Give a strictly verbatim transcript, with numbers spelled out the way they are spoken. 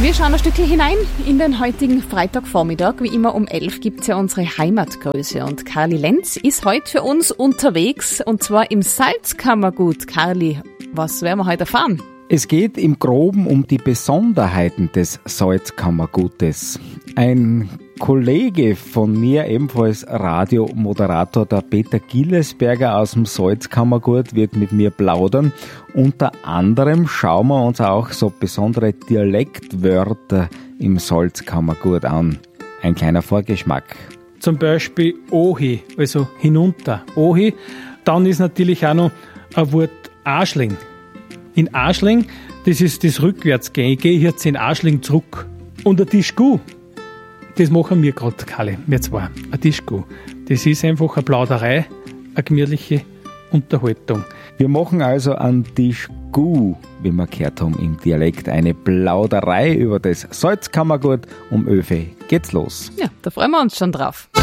Wir schauen ein Stückchen hinein in den heutigen Freitagvormittag. Wie immer um elf gibt's ja unsere Heimatgrüße. Und Karli Lenz ist heute für uns unterwegs, und zwar im Salzkammergut. Karli, was werden wir heute erfahren? Es geht im Groben um die Besonderheiten des Salzkammergutes. Ein Kollege von mir, ebenfalls Radiomoderator, der Peter Gillesberger aus dem Salzkammergut, wird mit mir plaudern. Unter anderem schauen wir uns auch so besondere Dialektwörter im Salzkammergut an. Ein kleiner Vorgeschmack. Zum Beispiel Ohi, also hinunter. Ohi. Dann ist natürlich auch noch ein Wort Arschling. In Arschling, das ist das Rückwärtsgehen. Ich gehe jetzt in Arschling zurück. Und ein Tischgu, das machen wir gerade, Karli, wir zwei. Ein Tischgu. Das ist einfach eine Plauderei, eine gemütliche Unterhaltung. Wir machen also an Tischgu, wie wir gehört haben im Dialekt, eine Plauderei über das Salzkammergut. Um elf geht's los. Ja, da freuen wir uns schon drauf.